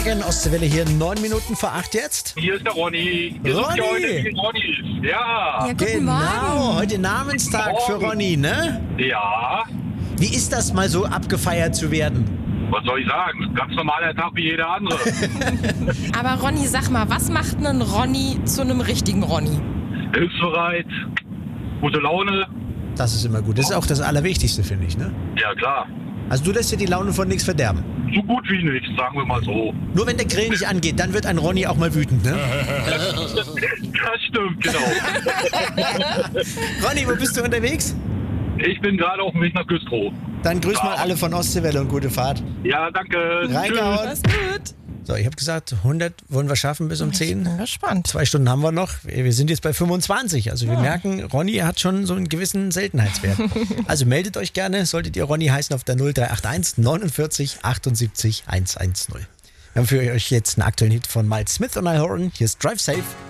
Morgen, Ostseewelle hier, 9 Minuten vor 8 jetzt. Hier ist der Ronny. Wir Ronny! sind ja heute die Ronnys. Ja. Ja, guten Genau, Morgen. heute Namenstag für Morgen. Ronny, ne? Ja. Wie ist das mal so abgefeiert zu werden? Was soll ich sagen? Ganz normaler Tag wie jeder andere. Aber Ronny, sag mal, was macht einen Ronny zu einem richtigen Ronny? Hilfsbereit, gute Laune. Das ist immer gut. Das ist auch das Allerwichtigste, finde ich, ne? Ja, klar. Also du lässt dir die Laune von nichts verderben. So gut wie nichts, sagen wir mal so. Nur wenn der Grill nicht angeht, dann wird ein Ronny auch mal wütend, ne? Das stimmt, genau. Ronny, wo bist du unterwegs? Ich bin gerade auf dem Weg nach Güstrow. Dann grüß mal alle von Ostseewelle und gute Fahrt. Ja, danke. Reingehauen. Das ist gut. So, ich habe gesagt, 100 wollen wir schaffen bis um 10. Ich bin gespannt. 2 Stunden haben wir noch. Wir sind jetzt bei 25. Also wir merken, Ronny hat schon so einen gewissen Seltenheitswert. Also meldet euch gerne, solltet ihr Ronny heißen auf der 0381 49 78 110. Wir haben für euch jetzt einen aktuellen Hit von Miles Smith und Al Horan. Hier ist Drive Safe.